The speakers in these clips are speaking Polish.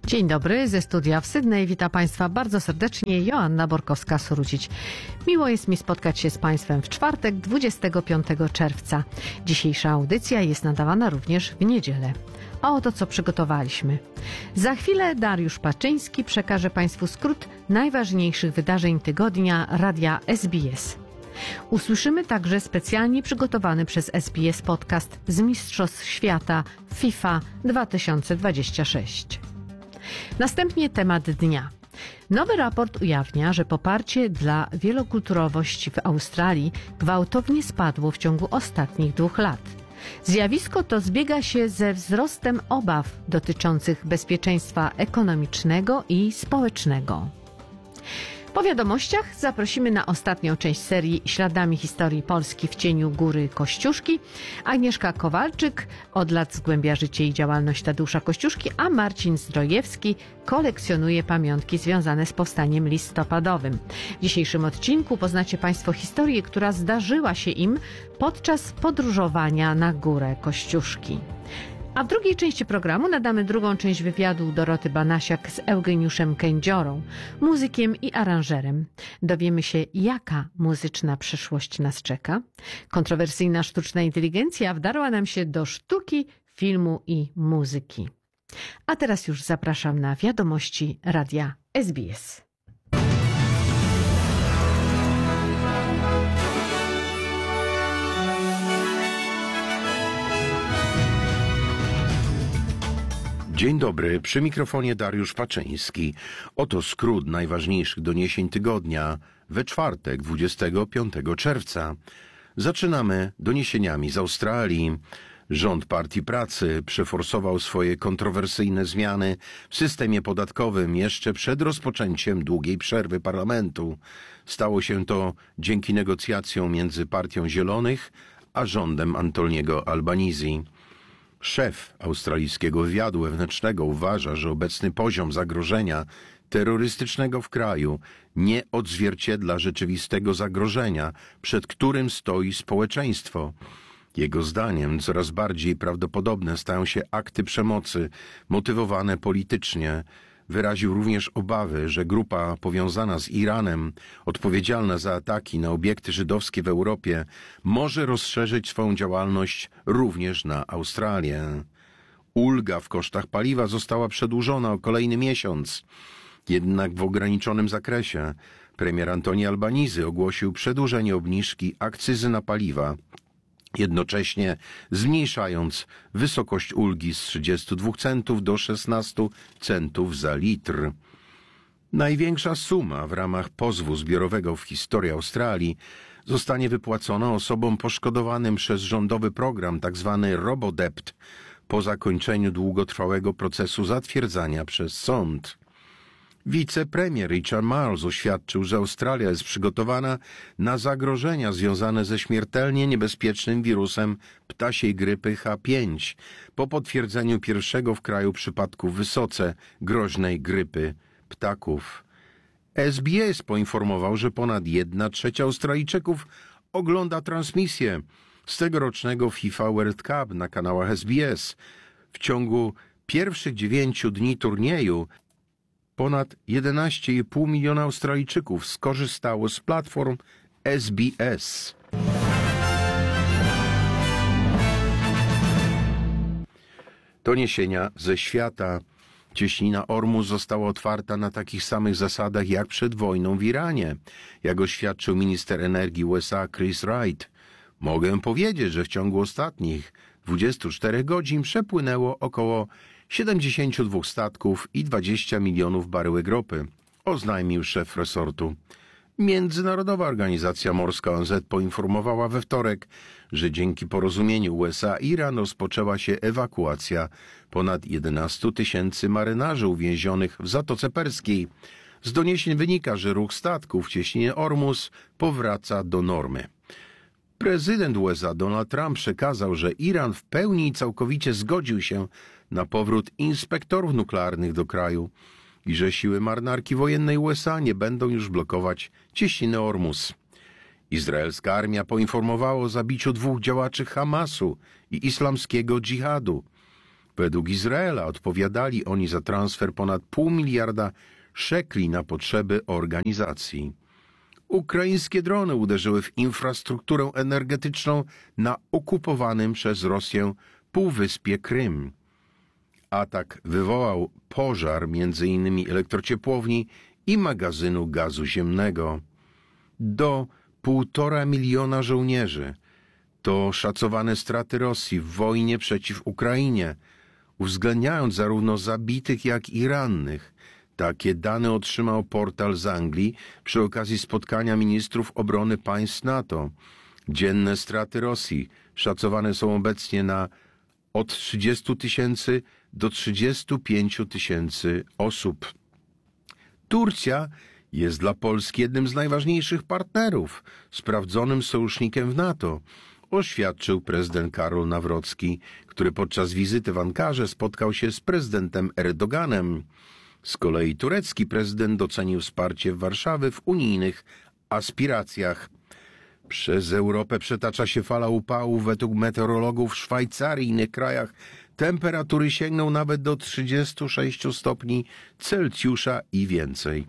Dzień dobry, ze studia w Sydney. Witam Państwa bardzo serdecznie. Joanna Borkowska-Surucić. Miło jest mi spotkać się z Państwem w czwartek, 25 czerwca. Dzisiejsza audycja jest nadawana również w niedzielę. A oto co przygotowaliśmy. Za chwilę Dariusz Paczyński przekaże Państwu skrót najważniejszych wydarzeń tygodnia radia SBS. Usłyszymy także specjalnie przygotowany przez SBS podcast z Mistrzostw Świata FIFA 2026. Następnie temat dnia. Nowy raport ujawnia, że poparcie dla wielokulturowości w Australii gwałtownie spadło w ciągu ostatnich 2 lat. Zjawisko to zbiega się ze wzrostem obaw dotyczących bezpieczeństwa ekonomicznego i społecznego. Po wiadomościach zaprosimy na ostatnią część serii Śladami historii Polski w cieniu Góry Kościuszki. Agnieszka Kowalczyk od lat zgłębia życie i działalność Tadeusza Kościuszki, a Marcin Zdrojewski kolekcjonuje pamiątki związane z powstaniem listopadowym. W dzisiejszym odcinku poznacie Państwo historię, która zdarzyła się im podczas podróżowania na Górę Kościuszki. A w drugiej części programu nadamy drugą część wywiadu Doroty Banasiak z Eugeniuszem Kędziorą, muzykiem i aranżerem. Dowiemy się, jaka muzyczna przyszłość nas czeka. Kontrowersyjna sztuczna inteligencja wdarła nam się do sztuki, filmu i muzyki. A teraz już zapraszam na wiadomości radia SBS. Dzień dobry, przy mikrofonie Dariusz Paczyński. Oto skrót najważniejszych doniesień tygodnia we czwartek, 25 czerwca. Zaczynamy doniesieniami z Australii. Rząd Partii Pracy przeforsował swoje kontrowersyjne zmiany w systemie podatkowym jeszcze przed rozpoczęciem długiej przerwy parlamentu. Stało się to dzięki negocjacjom między Partią Zielonych a rządem Antoniego Albanizi. Szef australijskiego wywiadu wewnętrznego uważa, że obecny poziom zagrożenia terrorystycznego w kraju nie odzwierciedla rzeczywistego zagrożenia, przed którym stoi społeczeństwo. Jego zdaniem coraz bardziej prawdopodobne stają się akty przemocy motywowane politycznie. Wyraził również obawy, że grupa powiązana z Iranem, odpowiedzialna za ataki na obiekty żydowskie w Europie, może rozszerzyć swoją działalność również na Australię. Ulga w kosztach paliwa została przedłużona o kolejny miesiąc, jednak w ograniczonym zakresie. Premier Antoni Albanizi ogłosił przedłużenie obniżki akcyzy na paliwa, jednocześnie zmniejszając wysokość ulgi z 32 centów do 16 centów za litr. Największa suma w ramach pozwu zbiorowego w historii Australii zostanie wypłacona osobom poszkodowanym przez rządowy program tzw. Robodebt po zakończeniu długotrwałego procesu zatwierdzania przez sąd. Wicepremier Richard Marles oświadczył, że Australia jest przygotowana na zagrożenia związane ze śmiertelnie niebezpiecznym wirusem ptasiej grypy H5 po potwierdzeniu pierwszego w kraju przypadku wysoce groźnej grypy ptaków. SBS poinformował, że ponad 1/3 Australijczyków ogląda transmisję z tegorocznego FIFA World Cup na kanałach SBS. W ciągu pierwszych 9 dni turnieju ponad 11,5 miliona Australijczyków skorzystało z platform SBS. Doniesienia ze świata. Cieśnina Ormus została otwarta na takich samych zasadach jak przed wojną w Iranie, jak oświadczył minister energii USA Chris Wright. Mogę powiedzieć, że w ciągu ostatnich 24 godzin przepłynęło około 72 statków i 20 milionów baryłek ropy, oznajmił szef resortu. Międzynarodowa Organizacja Morska ONZ poinformowała we wtorek, że dzięki porozumieniu USA-Iran rozpoczęła się ewakuacja ponad 11 000 marynarzy uwięzionych w Zatoce Perskiej. Z doniesień wynika, że ruch statków w cieśninie Ormus powraca do normy. Prezydent USA Donald Trump przekazał, że Iran w pełni i całkowicie zgodził się na powrót inspektorów nuklearnych do kraju i że siły marynarki wojennej USA nie będą już blokować cieśniny Ormus. Izraelska armia poinformowała o zabiciu 2 działaczy Hamasu i islamskiego dżihadu. Według Izraela odpowiadali oni za transfer ponad $0,5 miliarda szekli na potrzeby organizacji. Ukraińskie drony uderzyły w infrastrukturę energetyczną na okupowanym przez Rosję półwyspie Krym. Atak wywołał pożar m.in. elektrociepłowni i magazynu gazu ziemnego. Do 1,5 miliona żołnierzy to szacowane straty Rosji w wojnie przeciw Ukrainie, uwzględniając zarówno zabitych, jak i rannych. Takie dane otrzymał portal z Anglii przy okazji spotkania ministrów obrony państw NATO. Dzienne straty Rosji szacowane są obecnie na od 30 000 do 35 000 osób. Turcja jest dla Polski jednym z najważniejszych partnerów, sprawdzonym sojusznikiem w NATO, oświadczył prezydent Karol Nawrocki, który podczas wizyty w Ankarze spotkał się z prezydentem Erdoganem. Z kolei turecki prezydent docenił wsparcie Warszawy w unijnych aspiracjach. Przez Europę przetacza się fala upałów. Według meteorologów w Szwajcarii i innych krajach temperatury sięgną nawet do 36 stopni Celsjusza i więcej.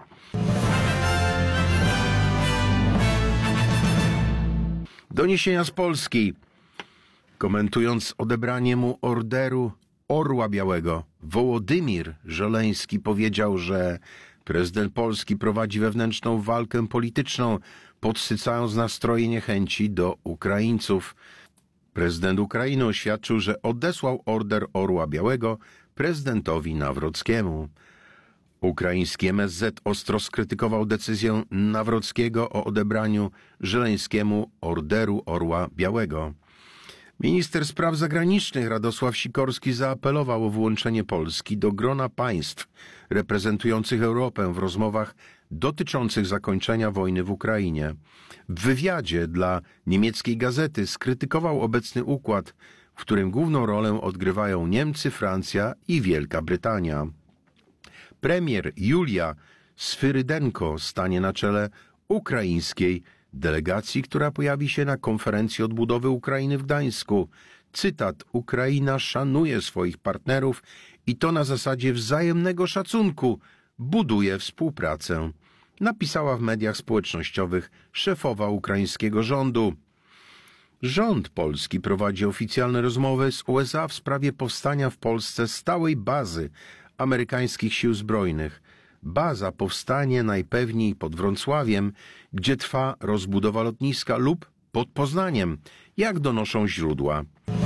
Doniesienia z Polski. Komentując odebranie mu orderu Orła Białego, Wołodymir Żeleński powiedział, że prezydent Polski prowadzi wewnętrzną walkę polityczną, podsycając nastroje niechęci do Ukraińców. Prezydent Ukrainy oświadczył, że odesłał order Orła Białego prezydentowi Nawrockiemu. Ukraiński MSZ ostro skrytykował decyzję Nawrockiego o odebraniu Żeleńskiemu orderu Orła Białego. Minister spraw zagranicznych Radosław Sikorski zaapelował o włączenie Polski do grona państw reprezentujących Europę w rozmowach dotyczących zakończenia wojny w Ukrainie. W wywiadzie dla niemieckiej gazety skrytykował obecny układ, w którym główną rolę odgrywają Niemcy, Francja i Wielka Brytania. Premier Julia Swyrydenko stanie na czele ukraińskiej delegacji, która pojawi się na konferencji odbudowy Ukrainy w Gdańsku. Cytat: Ukraina szanuje swoich partnerów i to na zasadzie wzajemnego szacunku buduje współpracę, napisała w mediach społecznościowych szefowa ukraińskiego rządu. Rząd polski prowadzi oficjalne rozmowy z USA w sprawie powstania w Polsce stałej bazy amerykańskich sił zbrojnych. Baza powstanie najpewniej pod Wrocławiem, gdzie trwa rozbudowa lotniska, lub pod Poznaniem, jak donoszą źródła.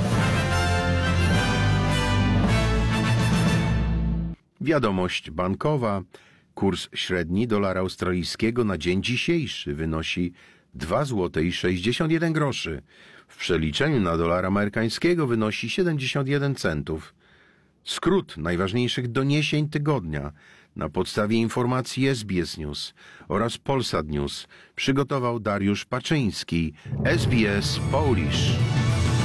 Wiadomość bankowa. Kurs średni dolara australijskiego na dzień dzisiejszy wynosi 2,61 zł. W przeliczeniu na dolara amerykańskiego wynosi 71 centów. Skrót najważniejszych doniesień tygodnia na podstawie informacji SBS News oraz Polsat News przygotował Dariusz Paczyński, SBS Polish.